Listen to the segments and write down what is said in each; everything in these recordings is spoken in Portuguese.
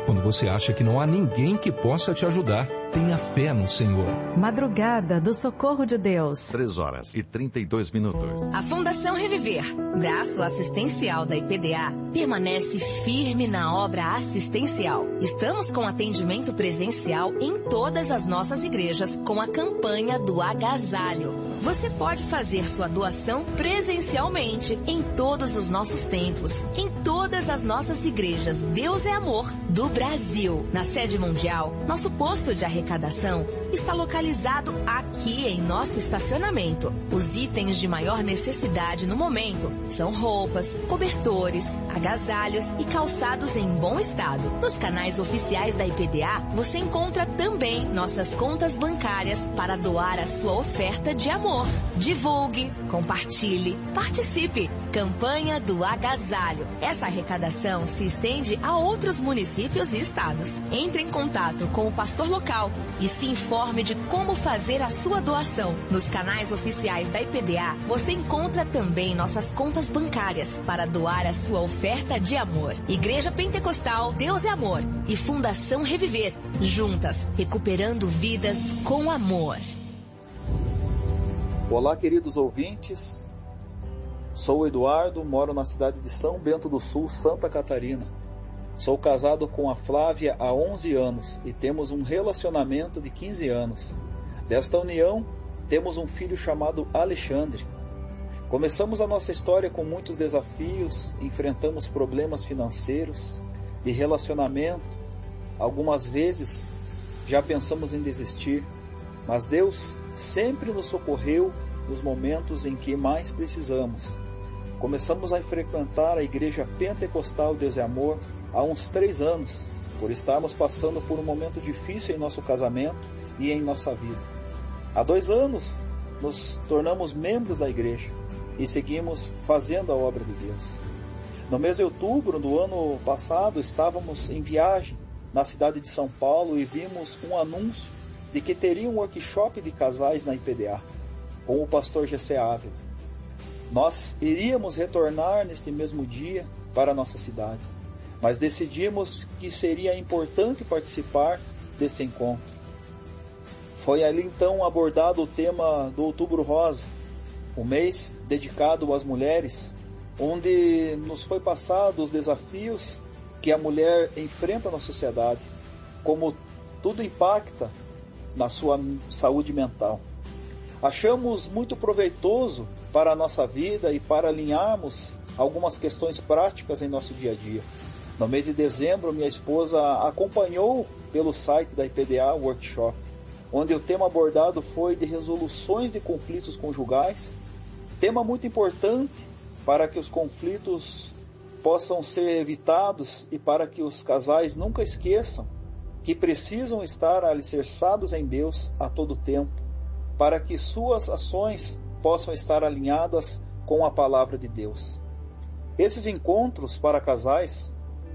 Quando você acha que não há ninguém que possa te ajudar, tenha fé no Senhor. Madrugada do Socorro de Deus. 3h32. A Fundação Reviver, braço assistencial da IPDA, permanece firme na obra assistencial. Estamos com atendimento presencial em todas as nossas igrejas com a campanha do agasalho. Você pode fazer sua doação presencialmente em todos os nossos templos, em todas as nossas igrejas Deus é Amor do Brasil. Na sede mundial, nosso posto de arrecadação está localizado aqui em nosso estacionamento. Os itens de maior necessidade no momento são roupas, cobertores, agasalhos e calçados em bom estado. Nos canais oficiais da IPDA, você encontra também nossas contas bancárias para doar a sua oferta de amor. Divulgue, compartilhe, participe. Campanha do Agasalho. Essa arrecadação se estende a outros municípios e estados. Entre em contato com o pastor local e se informe de como fazer a sua doação. Nos canais oficiais da IPDA, você encontra também nossas contas bancárias para doar a sua oferta de amor. Igreja Pentecostal Deus é Amor e Fundação Reviver, juntas, recuperando vidas com amor. Olá, queridos ouvintes. Sou o Eduardo, moro na cidade de São Bento do Sul, Santa Catarina. Sou casado com a Flávia há 11 anos e temos um relacionamento de 15 anos. Desta união, temos um filho chamado Alexandre. Começamos a nossa história com muitos desafios, enfrentamos problemas financeiros, de relacionamento. Algumas vezes já pensamos em desistir, mas Deus sempre nos socorreu nos momentos em que mais precisamos. Começamos a frequentar a Igreja Pentecostal Deus é Amor há uns 3 anos, por estarmos passando por um momento difícil em nosso casamento e em nossa vida. Há 2 anos, nos tornamos membros da igreja e seguimos fazendo a obra de Deus. No mês de outubro do ano passado, estávamos em viagem na cidade de São Paulo e vimos um anúncio de que teria um workshop de casais na IPDA, com o pastor Gessé Ávila. Nós iríamos retornar neste mesmo dia para a nossa cidade, mas decidimos que seria importante participar desse encontro. Foi ali então abordado o tema do Outubro Rosa, o mês dedicado às mulheres, onde nos foi passado os desafios que a mulher enfrenta na sociedade, como tudo impacta na sua saúde mental. Achamos muito proveitoso para a nossa vida e para alinharmos algumas questões práticas em nosso dia a dia. No mês de dezembro, minha esposa acompanhou pelo site da IPDA o workshop, onde o tema abordado foi de resoluções de conflitos conjugais, tema muito importante para que os conflitos possam ser evitados e para que os casais nunca esqueçam que precisam estar alicerçados em Deus a todo tempo, para que suas ações possam estar alinhadas com a palavra de Deus. Esses encontros para casais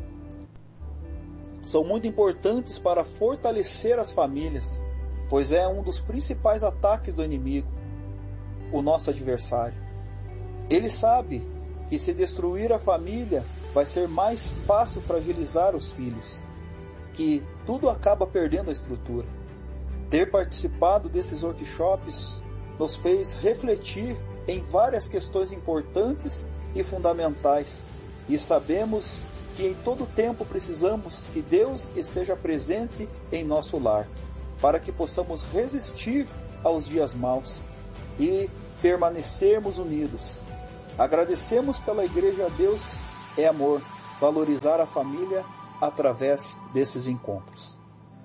são muito importantes para fortalecer as famílias, pois é um dos principais ataques do inimigo, o nosso adversário. Ele sabe que se destruir a família vai ser mais fácil fragilizar os filhos, que tudo acaba perdendo a estrutura. Ter participado desses workshops nos fez refletir em várias questões importantes e fundamentais, e sabemos que em todo tempo precisamos que Deus esteja presente em nosso lar, para que possamos resistir aos dias maus e permanecermos unidos. Agradecemos pela Igreja Deus é Amor, valorizar a família através desses encontros.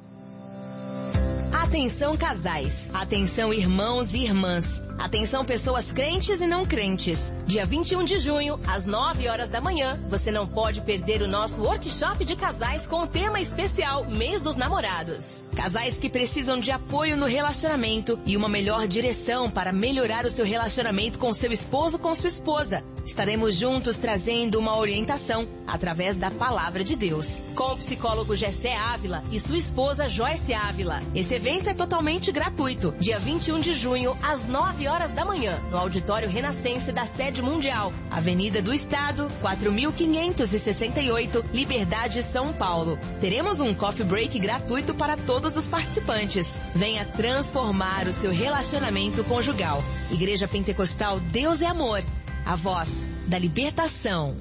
Atenção casais, atenção irmãos e irmãs, atenção pessoas crentes e não crentes. Dia 21 de junho, às 9 horas da manhã, você não pode perder o nosso workshop de casais com o tema especial Mês dos Namorados. Casais que precisam de apoio no relacionamento e uma melhor direção para melhorar o seu relacionamento com seu esposo ou com sua esposa. Estaremos juntos trazendo uma orientação através da Palavra de Deus, com o psicólogo Gessé Ávila e sua esposa Joyce Ávila. Esse evento é totalmente gratuito, dia 21 de junho, às 9 horas da manhã, no Auditório Renascense da Sede Mundial, Avenida do Estado, 4568, Liberdade, São Paulo. Teremos um coffee break gratuito para todos os participantes. Venha transformar o seu relacionamento conjugal. Igreja Pentecostal Deus é Amor. A voz da libertação.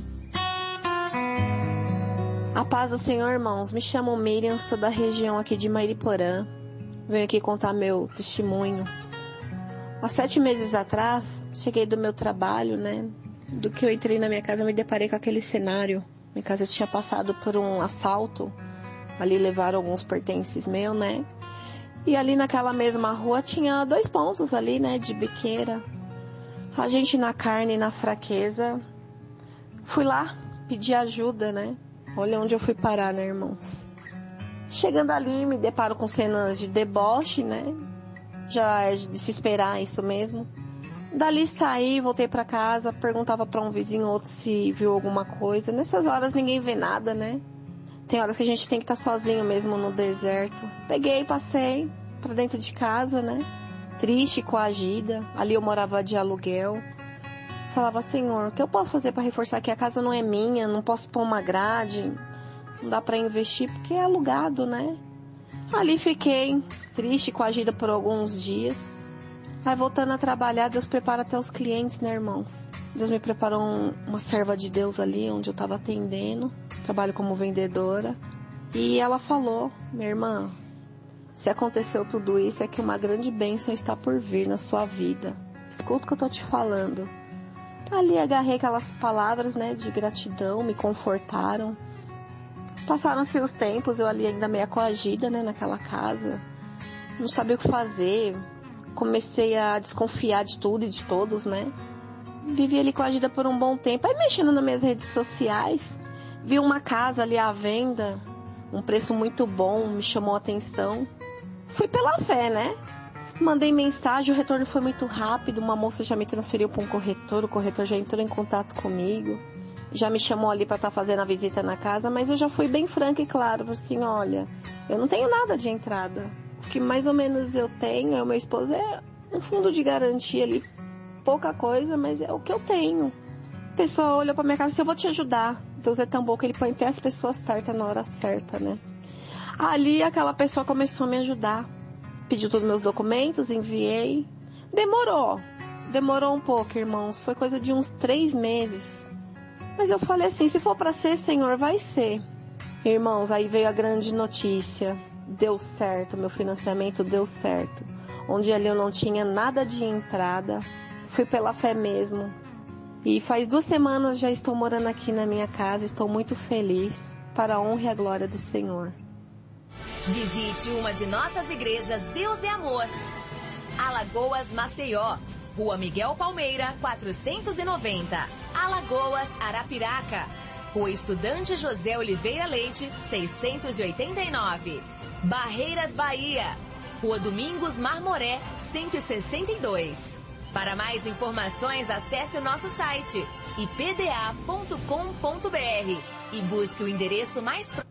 A paz do Senhor, irmãos. Me chamo Miriam, sou da região aqui de Mariporã. Venho aqui contar meu testemunho. Há 7 meses atrás, cheguei do meu trabalho, né? Do que eu entrei na minha casa, eu me deparei com aquele cenário. Minha casa tinha passado por um assalto. Ali levaram alguns pertences meus, né? E ali naquela mesma rua tinha 2 pontos ali, né? De biqueira. A gente na carne e na fraqueza, fui lá pedir ajuda, né? Olha onde eu fui parar, né, irmãos? Chegando ali, me deparo com cenas de deboche, né? Já é de se esperar isso mesmo. Dali saí, voltei pra casa, perguntava pra um vizinho ou outro se viu alguma coisa. Nessas horas ninguém vê nada, né? Tem horas que a gente tem que estar sozinho mesmo no deserto. Peguei, passei pra dentro de casa, né? Triste, coagida. Ali eu morava de aluguel. Falava, Senhor, o que eu posso fazer para reforçar que a casa não é minha, não posso pôr uma grade, não dá para investir porque é alugado, né? Ali fiquei triste, coagida por alguns dias. Aí voltando a trabalhar, Deus prepara até os clientes, né, irmãos? Deus me preparou uma serva de Deus ali, onde eu estava atendendo. Trabalho como vendedora. E ela falou, minha irmã, se aconteceu tudo isso, é que uma grande bênção está por vir na sua vida. Escuta o que eu tô te falando. Ali agarrei aquelas palavras, né, de gratidão, me confortaram. Passaram-se os tempos, eu ali ainda meio coagida, né, naquela casa. Não sabia o que fazer. Comecei a desconfiar de tudo e de todos, né. Vivi ali coagida por um bom tempo. Aí mexendo nas minhas redes sociais, vi uma casa ali à venda, um preço muito bom, me chamou a atenção. Fui pela fé, né? Mandei mensagem, o retorno foi muito rápido. Uma moça já me transferiu para um corretor, o corretor já entrou em contato comigo. Já me chamou ali para estar fazendo a visita na casa, mas eu já fui bem franca e claro, assim, olha, eu não tenho nada de entrada. O que mais ou menos eu tenho, meu esposo, é um fundo de garantia ali, pouca coisa, mas é o que eu tenho. A pessoa olhou para minha cara e disse, eu vou te ajudar. Deus é tão bom que ele põe até as pessoas certas na hora certa, né? Ali aquela pessoa começou a me ajudar. Pediu todos os meus documentos, enviei. Demorou um pouco, irmãos. Foi coisa de uns 3 meses. Mas eu falei assim, se for para ser, Senhor, vai ser. Irmãos, aí veio a grande notícia. Deu certo, meu financiamento deu certo. Onde ali eu não tinha nada de entrada. Fui pela fé mesmo. E faz 2 semanas já estou morando aqui na minha casa. Estou muito feliz. Para a honra e a glória do Senhor. Visite uma de nossas igrejas Deus é Amor. Alagoas, Maceió. Rua Miguel Palmeira, 490. Alagoas, Arapiraca. Rua Estudante José Oliveira Leite, 689. Barreiras, Bahia. Rua Domingos Marmoré, 162. Para mais informações, acesse o nosso site ipda.com.br e busque o endereço mais próximo.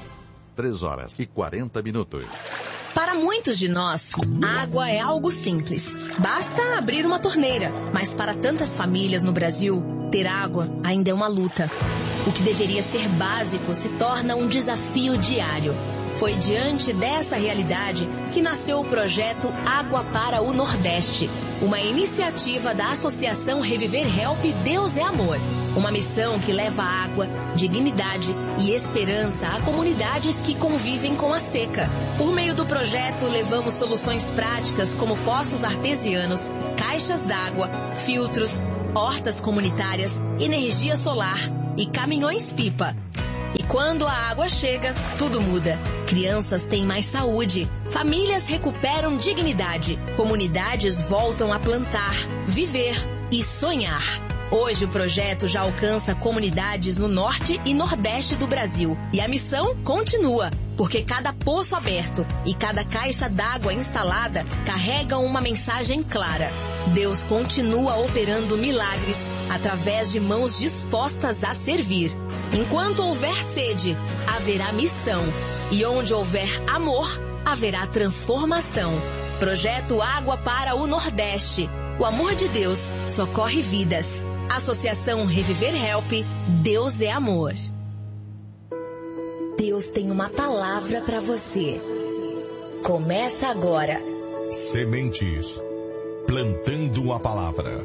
3h40. Para muitos de nós, água é algo simples. Basta abrir uma torneira. Mas para tantas famílias no Brasil, ter água ainda é uma luta. O que deveria ser básico se torna um desafio diário. Foi diante dessa realidade que nasceu o projeto Água para o Nordeste, uma iniciativa da Associação Reviver Help Deus é Amor. Uma missão que leva água, dignidade e esperança a comunidades que convivem com a seca. Por meio do projeto, levamos soluções práticas como poços artesianos, caixas d'água, filtros, hortas comunitárias, energia solar e caminhões-pipa. E quando a água chega, tudo muda. Crianças têm mais saúde, famílias recuperam dignidade, comunidades voltam a plantar, viver e sonhar. Hoje o projeto já alcança comunidades no norte e nordeste do Brasil. E a missão continua. porque cada poço aberto e cada caixa d'água instalada carregam uma mensagem clara. Deus continua operando milagres através de mãos dispostas a servir. Enquanto houver sede, haverá missão. E onde houver amor, haverá transformação. Projeto Água para o Nordeste. O amor de Deus socorre vidas. Associação Reviver Help. Deus é amor. Deus tem uma palavra para você. Começa agora. Sementes. Plantando a palavra.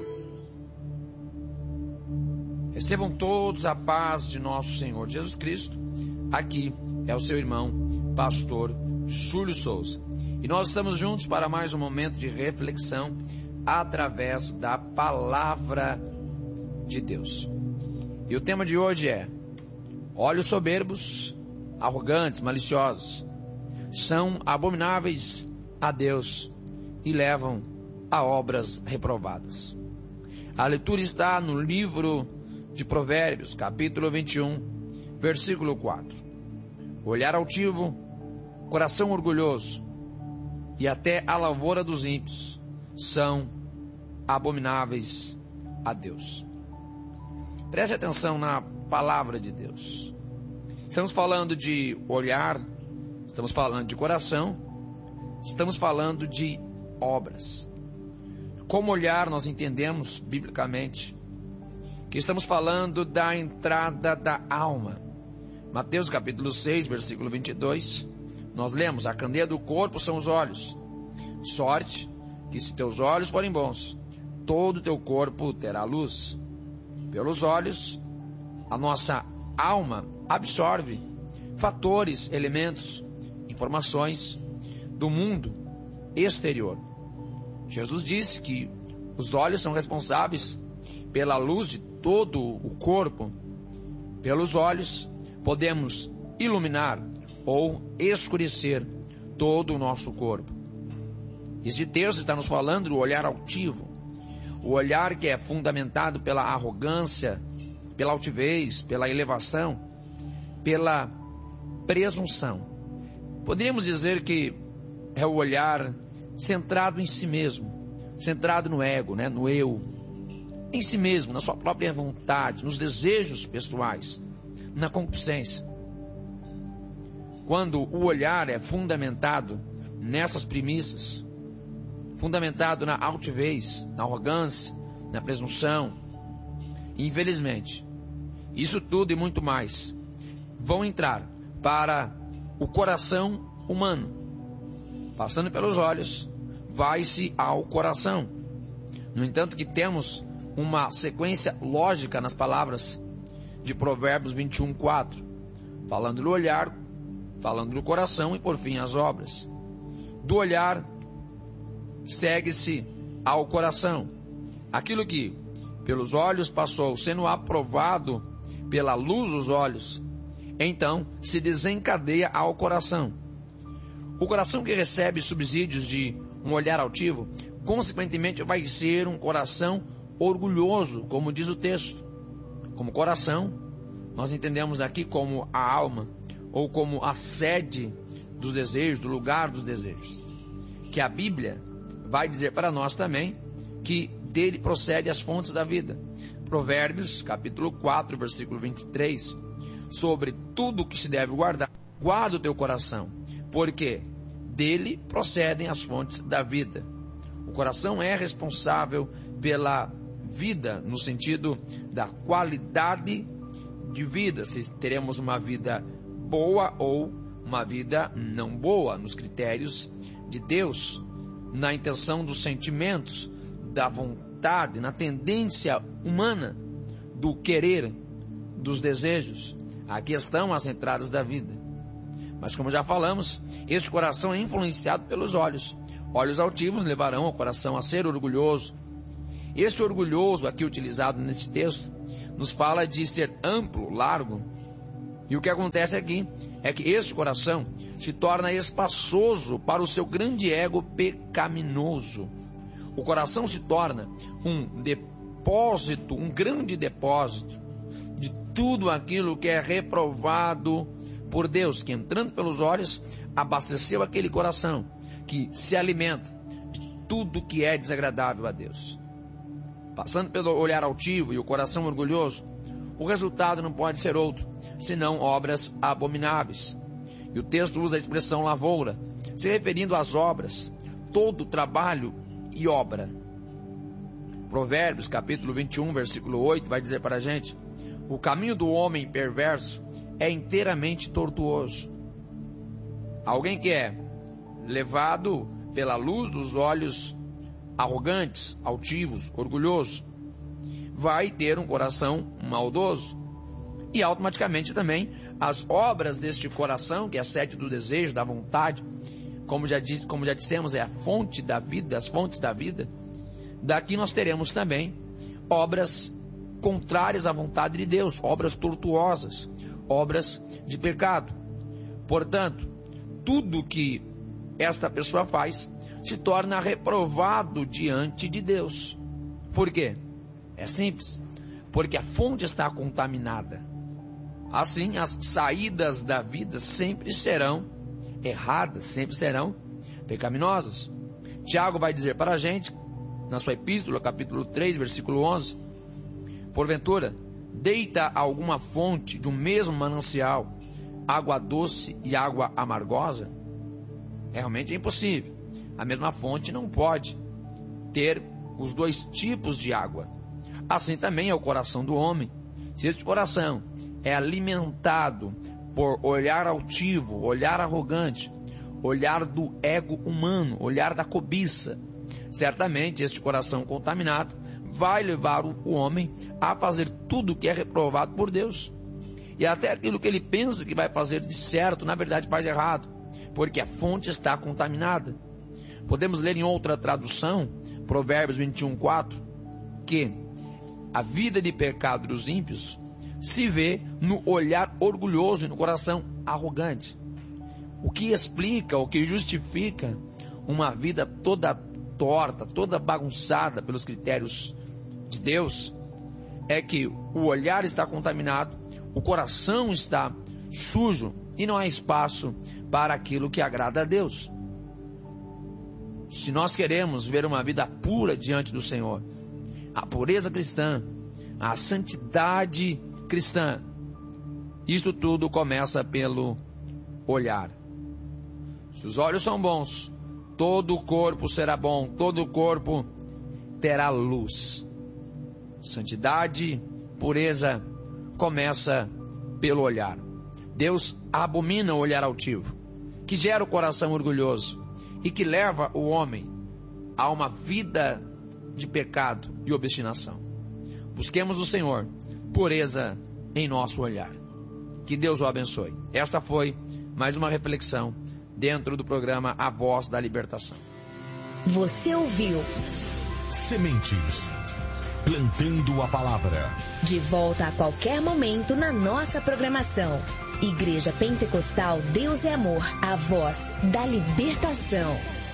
Recebam todos a paz de nosso Senhor Jesus Cristo. Aqui é o seu irmão, pastor Júlio Souza. E nós estamos juntos para mais um momento de reflexão através da palavra de Deus. E o tema de hoje é: olhos soberbos, arrogantes, maliciosos, são abomináveis a Deus e levam a obras reprovadas. A leitura está no livro de Provérbios, capítulo 21, versículo 4. Olhar altivo, coração orgulhoso e até a lavoura dos ímpios são abomináveis a Deus. Preste atenção na palavra de Deus. Estamos falando de olhar, estamos falando de coração, estamos falando de obras. Como olhar, nós entendemos biblicamente que estamos falando da entrada da alma. Mateus capítulo 6, versículo 22, nós lemos: a candeia do corpo são os olhos. Sorte que se teus olhos forem bons, todo o teu corpo terá luz. Pelos olhos, a nossa alma absorve fatores, elementos, informações do mundo exterior. Jesus disse que os olhos são responsáveis pela luz de todo o corpo. Pelos olhos podemos iluminar ou escurecer todo o nosso corpo. Este texto está nos falando do olhar altivo, o olhar que é fundamentado pela arrogância, pela altivez, pela elevação, pela presunção. Poderíamos dizer que é o olhar centrado em si mesmo, centrado no ego, no eu, em si mesmo, na sua própria vontade, nos desejos pessoais, na concupiscência. Quando o olhar é fundamentado nessas premissas, fundamentado na altivez, na arrogância, na presunção, infelizmente, isso tudo e muito mais vão entrar para o coração humano. Passando pelos olhos, vai-se ao coração. No entanto, que temos uma sequência lógica nas palavras de Provérbios 21, 4, falando do olhar, falando do coração e por fim as obras. Do olhar segue-se ao coração. Aquilo que pelos olhos passou, sendo aprovado pela luz dos olhos, então se desencadeia ao coração. O coração que recebe subsídios de um olhar altivo, consequentemente vai ser um coração orgulhoso, como diz o texto. Como coração, nós entendemos aqui como a alma, ou como a sede dos desejos, do lugar dos desejos. Que a Bíblia vai dizer para nós também que dele procede as fontes da vida. Provérbios, capítulo 4, versículo 23. Sobre tudo que se deve guardar, guarda o teu coração, porque dele procedem as fontes da vida. O coração é responsável pela vida, no sentido da qualidade de vida, se teremos uma vida boa ou uma vida não boa, nos critérios de Deus, na intenção dos sentimentos, da vontade, na tendência humana, do querer, dos desejos. Aqui estão as entradas da vida. Mas como já falamos, este coração é influenciado pelos olhos. Olhos altivos levarão o coração a ser orgulhoso. Este orgulhoso aqui utilizado neste texto nos fala de ser amplo, largo. E o que acontece aqui é que este coração se torna espaçoso para o seu grande ego pecaminoso. O coração se torna um depósito, um grande depósito de tudo aquilo que é reprovado por Deus, que entrando pelos olhos, abasteceu aquele coração, que se alimenta de tudo que é desagradável a Deus. Passando pelo olhar altivo e o coração orgulhoso, o resultado não pode ser outro, senão obras abomináveis. E o texto usa a expressão lavoura, se referindo às obras, todo trabalho e obra. Provérbios, capítulo 21, versículo 8, vai dizer para a gente: o caminho do homem perverso é inteiramente tortuoso. Alguém que é levado pela luz dos olhos arrogantes, altivos, orgulhosos, vai ter um coração maldoso. E automaticamente também as obras deste coração, que é a sede do desejo, da vontade, como já dissemos, é a fonte da vida, as fontes da vida. Daqui nós teremos também obras contrárias à vontade de Deus, obras tortuosas, obras de pecado. Portanto, tudo que esta pessoa faz se torna reprovado diante de Deus. Por quê? É simples, porque a fonte está contaminada. Assim, as saídas da vida sempre serão erradas, sempre serão pecaminosas. Tiago vai dizer para a gente, na sua epístola, capítulo 3, versículo 11, porventura, deita alguma fonte de um mesmo manancial, água doce e água amargosa? Realmente é impossível. A mesma fonte não pode ter os dois tipos de água. Assim também é o coração do homem. Se este coração é alimentado por olhar altivo, olhar arrogante, olhar do ego humano, olhar da cobiça, certamente este coração contaminado vai levar o homem a fazer tudo o que é reprovado por Deus. E até aquilo que ele pensa que vai fazer de certo, na verdade faz errado, porque a fonte está contaminada. Podemos ler em outra tradução, Provérbios 21:4, que a vida de pecado dos ímpios se vê no olhar orgulhoso e no coração arrogante. O que explica, o que justifica uma vida toda torta, toda bagunçada pelos critérios de Deus, é que o olhar está contaminado, o coração está sujo e não há espaço para aquilo que agrada a Deus. Se nós queremos ver uma vida pura diante do Senhor, a pureza cristã, a santidade cristã, isto tudo começa pelo olhar. Se os olhos são bons, todo o corpo será bom, todo o corpo terá luz. Santidade, pureza, começa pelo olhar. Deus abomina o olhar altivo, que gera o coração orgulhoso e que leva o homem a uma vida de pecado e obstinação. Busquemos o Senhor, pureza em nosso olhar. Que Deus o abençoe. Esta foi mais uma reflexão dentro do programa A Voz da Libertação. Você ouviu Sementes, plantando a palavra. De volta a qualquer momento na nossa programação. Igreja Pentecostal Deus é Amor, a voz da libertação.